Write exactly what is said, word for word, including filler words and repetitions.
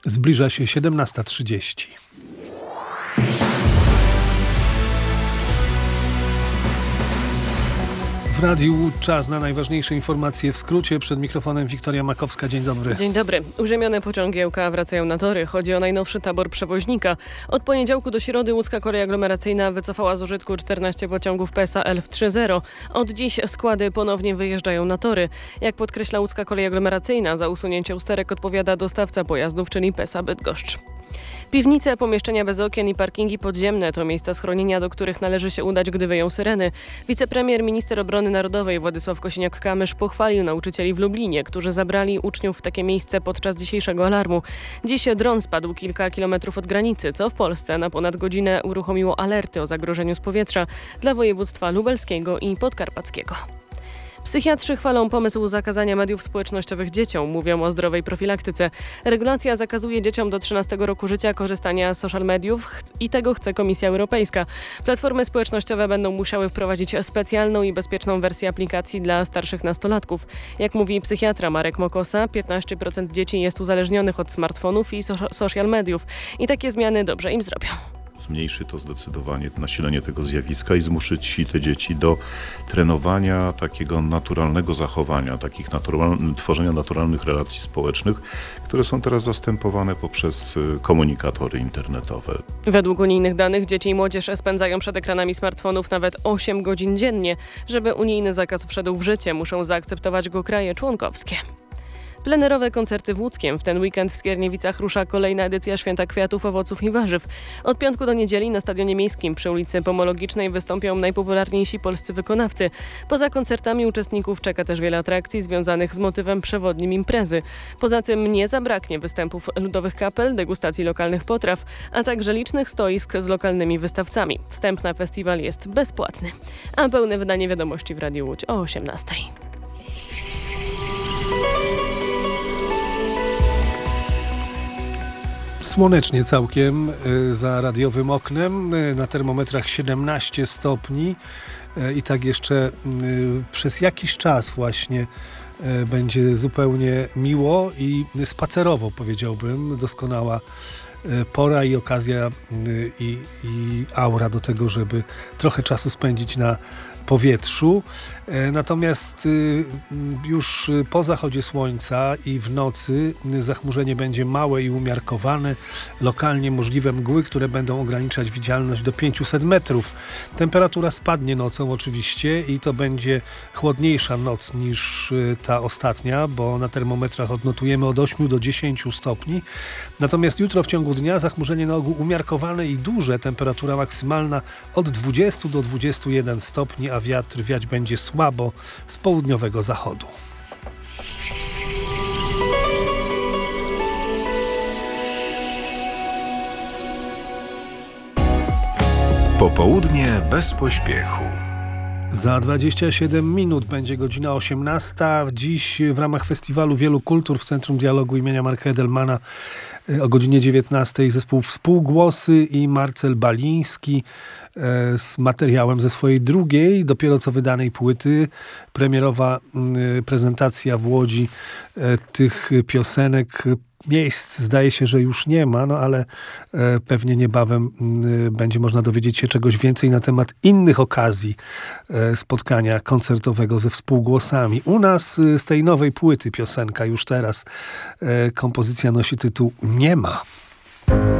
Zbliża się siedemnasta trzydzieści. W radiu czas na najważniejsze informacje w skrócie. Przed mikrofonem Wiktoria Makowska. Dzień dobry. Dzień dobry. Uziemione pociągi L K wracają na tory. Chodzi o najnowszy tabor przewoźnika. Od poniedziałku do środy łódzka kolej aglomeracyjna wycofała z użytku czternaście pociągów P S A L W trzy zero. Od dziś składy ponownie wyjeżdżają na tory. Jak podkreśla łódzka kolej aglomeracyjna, za usunięcie usterek odpowiada dostawca pojazdów, czyli P S A Bydgoszcz. Piwnice, pomieszczenia bez okien i parkingi podziemne to miejsca schronienia, do których należy się udać, gdy wyją syreny. Wicepremier, minister obrony narodowej Władysław Kosiniak-Kamysz pochwalił nauczycieli w Lublinie, którzy zabrali uczniów w takie miejsce podczas dzisiejszego alarmu. Dziś dron spadł kilka kilometrów od granicy, co w Polsce na ponad godzinę uruchomiło alerty o zagrożeniu z powietrza dla województwa lubelskiego i podkarpackiego. Psychiatrzy chwalą pomysł zakazania mediów społecznościowych dzieciom. Mówią o zdrowej profilaktyce. Regulacja zakazuje dzieciom do trzynastego roku życia korzystania z social mediów i tego chce Komisja Europejska. Platformy społecznościowe będą musiały wprowadzić specjalną i bezpieczną wersję aplikacji dla starszych nastolatków. Jak mówi psychiatra Marek Mokosa, piętnaście procent dzieci jest uzależnionych od smartfonów i so- social mediów i takie zmiany dobrze im zrobią. Zmniejszy to zdecydowanie nasilenie tego zjawiska i zmuszyć te dzieci do trenowania takiego naturalnego zachowania, takich natural, tworzenia naturalnych relacji społecznych, które są teraz zastępowane poprzez komunikatory internetowe. Według unijnych danych dzieci i młodzież spędzają przed ekranami smartfonów nawet osiem godzin dziennie. Żeby unijny zakaz wszedł w życie, muszą zaakceptować go kraje członkowskie. Plenerowe koncerty w Łódzkiem. W ten weekend w Skierniewicach rusza kolejna edycja Święta Kwiatów, Owoców i Warzyw. Od piątku do niedzieli na Stadionie Miejskim przy ulicy Pomologicznej wystąpią najpopularniejsi polscy wykonawcy. Poza koncertami uczestników czeka też wiele atrakcji związanych z motywem przewodnim imprezy. Poza tym nie zabraknie występów ludowych kapel, degustacji lokalnych potraw, a także licznych stoisk z lokalnymi wystawcami. Wstęp na festiwal jest bezpłatny. A pełne wydanie wiadomości w Radiu Łódź o osiemnastej. Słonecznie całkiem za radiowym oknem, na termometrach siedemnaście stopni i tak jeszcze przez jakiś czas właśnie będzie zupełnie miło i spacerowo, powiedziałbym, doskonała pora i okazja i, i aura do tego, żeby trochę czasu spędzić na powietrzu. Natomiast już po zachodzie słońca i w nocy zachmurzenie będzie małe i umiarkowane. Lokalnie możliwe mgły, które będą ograniczać widzialność do pięćset metrów. Temperatura spadnie nocą oczywiście i to będzie chłodniejsza noc niż ta ostatnia, bo na termometrach odnotujemy od ośmiu do dziesięciu stopni. Natomiast jutro w ciągu dnia zachmurzenie na ogół umiarkowane i duże. Temperatura maksymalna od dwudziestu do dwudziestu jeden stopni, a wiatr wiać będzie słabo z południowego zachodu. Popołudnie bez pośpiechu. Za dwadzieścia siedem minut będzie godzina osiemnasta. Dziś w ramach Festiwalu Wielu Kultur w Centrum Dialogu imienia Marka Edelmana o godzinie dziewiętnastej zespół Współgłosy i Marcel Baliński z materiałem ze swojej drugiej, dopiero co wydanej płyty. Premierowa prezentacja w Łodzi tych piosenek. Miejsc zdaje się, że już nie ma, no ale e, pewnie niebawem e, będzie można dowiedzieć się czegoś więcej na temat innych okazji e, spotkania koncertowego ze Współgłosami. U nas e, z tej nowej płyty piosenka już teraz. E, kompozycja nosi tytuł Nie ma.